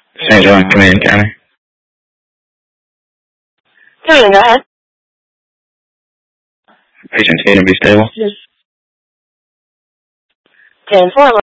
St. John, Command County. Go ahead. Patient seemed to be stable. 10-4.